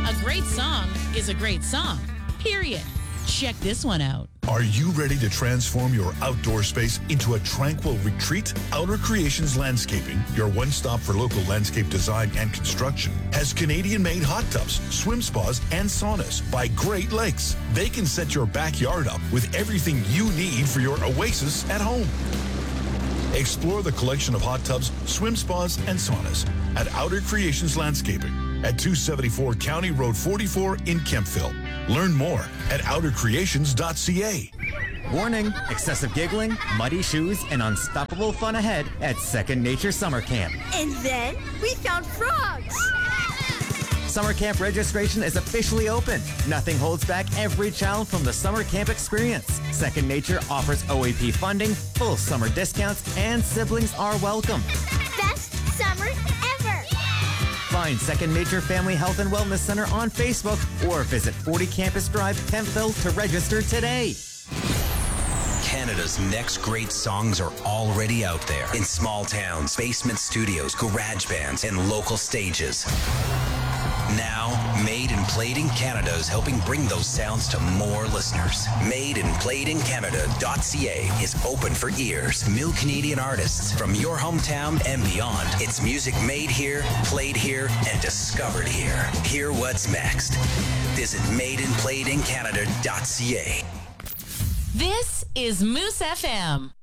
A great song is a great song, period. Check this one out. Are you ready to transform your outdoor space into a tranquil retreat? Outer Creations Landscaping, your one-stop for local landscape design and construction, has Canadian-made hot tubs, swim spas, and saunas by Great Lakes. They can set your backyard up with everything you need for your oasis at home. Explore the collection of hot tubs, swim spas, and saunas at Outer Creations Landscaping at 274 County Road 44 in Kempville. Learn more at outercreations.ca. Warning, excessive giggling, muddy shoes, and unstoppable fun ahead at Second Nature Summer Camp. And then we found frogs. Summer camp registration is officially open. Nothing holds back every child from the summer camp experience. Second Nature offers OAP funding, full summer discounts, and siblings are welcome. Best summer ever. Find Second Nature Family Health and Wellness Center on Facebook or visit 40 Campus Drive, Kempville to register today. Canada's next great songs are already out there in small towns, basement studios, garage bands, and local stages. Now, Made and Played in Canada is helping bring those sounds to more listeners. MadeandPlayedInCanada.ca is open for ears. New Canadian artists from your hometown and beyond. It's music made here, played here, and discovered here. Hear what's next. Visit MadeandPlayedInCanada.ca. This is Moose FM.